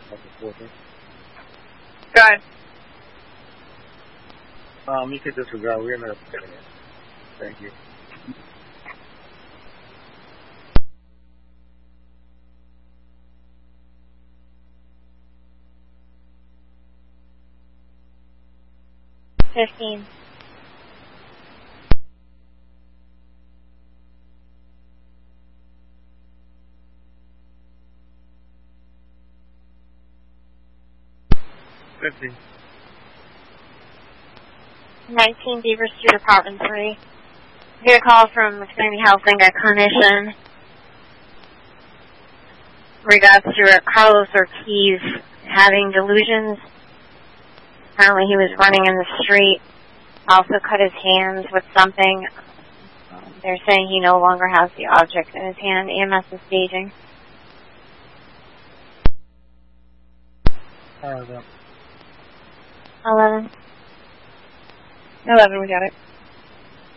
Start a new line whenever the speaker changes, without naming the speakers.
Go
ahead.
You can disregard. We're not getting it. Thank you.
$15.
$50.
19 Beaver Street, apartment 3. I get a call from Xfinity Housing, a clinician, regards to Carlos Ortiz having delusions. Apparently he was running in the street, also cut his hands with something. They're saying he no longer has the object in his hand. EMS is staging. 11. 11, we got it.